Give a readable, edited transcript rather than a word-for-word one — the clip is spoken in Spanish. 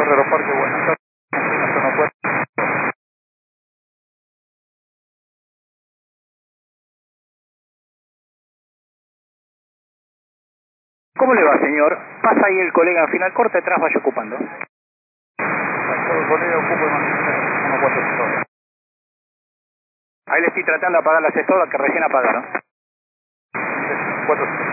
Aeroparque, buenas tardes. Zona 4. ¿Cómo le va, señor? Pasa ahí el colega en final corta, atrás vaya ocupando. El colega ocupa el mantenimiento, zona 4 sector. Ahí le estoy tratando de apagar la cestola que recién apagaron. 4 sector.